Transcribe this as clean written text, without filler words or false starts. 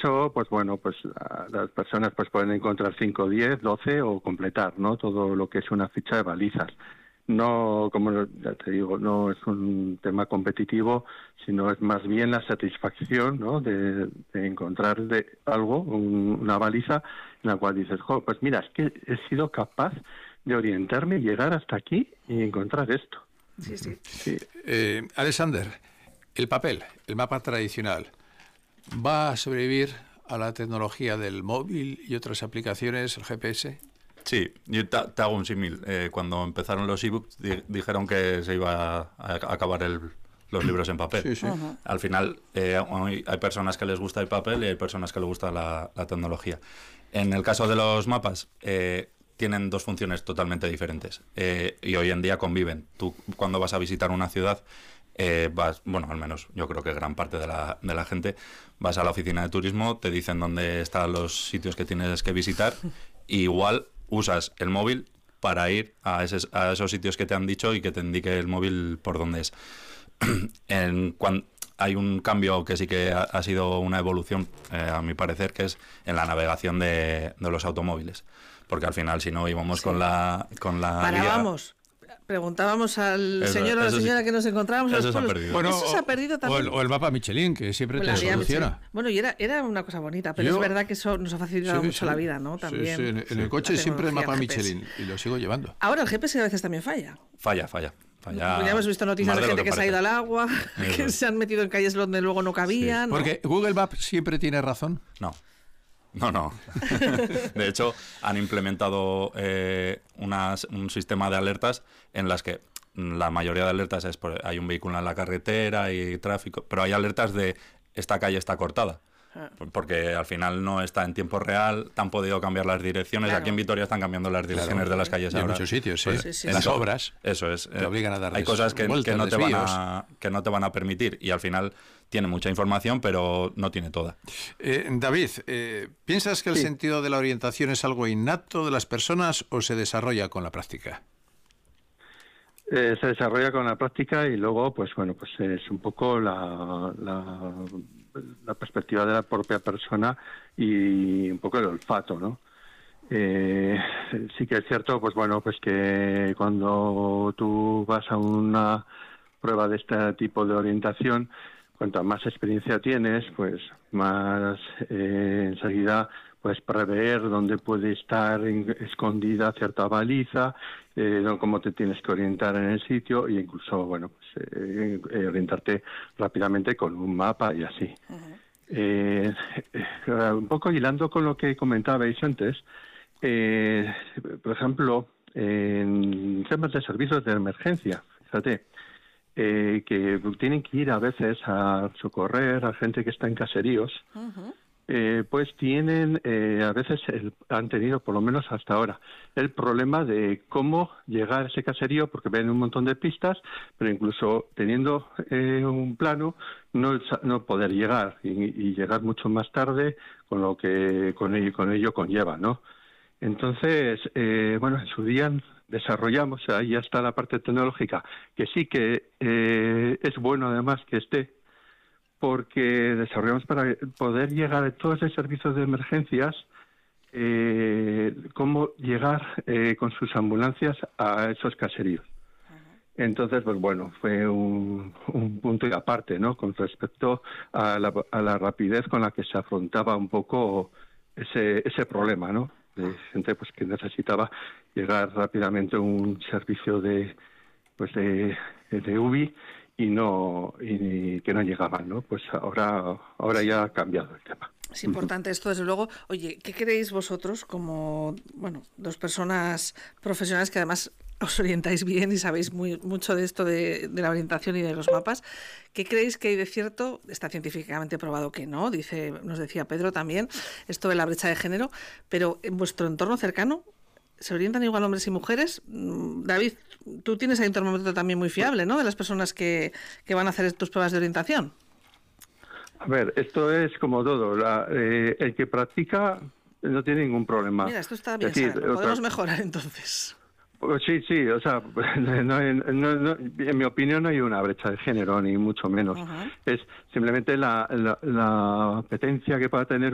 eso, pues bueno, pues las personas pues pueden encontrar 5, 10, 12 o completar, ¿no? Todo lo que es una ficha de balizas. No, como ya te digo, no es un tema competitivo, sino es más bien la satisfacción, ¿no? de encontrar algo, una baliza en la cual dices, jo, pues mira, es que he sido capaz de orientarme y llegar hasta aquí y encontrar esto. Sí, sí. Sí. Alexander, el papel, el mapa tradicional, ¿va a sobrevivir a la tecnología del móvil y otras aplicaciones, el GPS? Sí, yo te hago un símil. Cuando empezaron los ebooks dijeron que se iba a acabar los libros en papel. Sí, sí. Ajá. Al final hay personas que les gusta el papel y hay personas que les gusta la tecnología. En el caso de los mapas, tienen dos funciones totalmente diferentes y hoy en día conviven. Tú cuando vas a visitar una ciudad, bueno, al menos yo creo que gran parte de la gente, vas a la oficina de turismo, te dicen dónde están los sitios que tienes que visitar y igual usas el móvil para ir a esos sitios que te han dicho y que te indique el móvil por dónde es. Hay un cambio que sí que ha sido una evolución, a mi parecer, que es en la navegación de los automóviles. Porque al final, si no, íbamos con la Parábamos. Preguntábamos al señor o a la señora que nos encontrábamos en los pueblos. Perdido. Bueno, Eso se ha perdido también. O el mapa Michelin, que siempre Bueno, te soluciona. Michelin. Bueno, y era una cosa bonita, pero es verdad que eso nos ha facilitado mucho la vida, ¿no? También. Sí, en el coche siempre el mapa GPS. Michelin, y lo sigo llevando. Ahora el GPS a veces también falla. Falla. Ya hemos visto noticias de gente que se ha ido al agua, que se han metido en calles donde luego no cabían. Sí. Porque Google Maps siempre tiene razón. No. De hecho, han implementado un sistema de alertas en las que la mayoría de alertas es hay un vehículo en la carretera y tráfico, pero hay alertas de esta calle está cortada. Porque al final no está en tiempo real, te han podido cambiar las direcciones. Claro. Aquí en Vitoria están cambiando las direcciones de las calles Y en ahora. muchos sitios, sí. Pues, sí, en las obras. Eso es. Te obligan a dar hay cosas que no te van a permitir y al final tiene mucha información, pero no tiene toda. David, ¿piensas que el sentido de la orientación es algo innato de las personas o se desarrolla con la práctica? Se desarrolla con la práctica y luego, pues bueno, pues es un poco la perspectiva de la propia persona y un poco el olfato, ¿no? Sí que es cierto, pues bueno, pues que cuando tú vas a una prueba de este tipo de orientación, cuanto más experiencia tienes, pues más enseguida puedes prever dónde puede estar escondida cierta baliza, cómo te tienes que orientar en el sitio e incluso, bueno, pues orientarte rápidamente con un mapa y así. Un poco hilando con lo que comentabais antes, por ejemplo, en temas de servicios de emergencia, fíjate, que tienen que ir a veces a socorrer a gente que está en caseríos, pues tienen, a veces han tenido, por lo menos hasta ahora, el problema de cómo llegar a ese caserío, porque ven un montón de pistas, pero incluso teniendo un plano, no poder llegar y llegar mucho más tarde con lo que con ello conlleva, ¿no? Entonces, bueno, en su día desarrollamos, ahí ya está la parte tecnológica, que sí que es bueno además que esté, porque desarrollamos para poder llegar a todos esos servicios de emergencias, cómo llegar con sus ambulancias a esos caseríos. Entonces, pues bueno, fue un punto y aparte, ¿no? Con respecto a la rapidez con la que se afrontaba un poco ese problema, ¿no? De gente pues que necesitaba llegar rápidamente a un servicio de UBI y que no llegaban, ¿no? Pues ahora ya ha cambiado el tema. Es importante esto, desde luego. Oye, ¿qué creéis vosotros como, bueno, dos personas profesionales que además os orientáis bien y sabéis mucho de esto de la orientación y de los mapas? ¿Qué creéis que hay de cierto? Está científicamente probado que no, nos decía Pedro también, esto de la brecha de género, pero en vuestro entorno cercano, ¿se orientan igual hombres y mujeres? David, tú tienes ahí un termómetro también muy fiable, ¿no? De las personas que van a hacer tus pruebas de orientación. A ver, esto es como todo. El que practica no tiene ningún problema. Mira, esto está bien, podemos mejorar entonces. Sí, o sea, en mi opinión no hay una brecha de género, ni mucho menos. Es simplemente la apetencia que pueda tener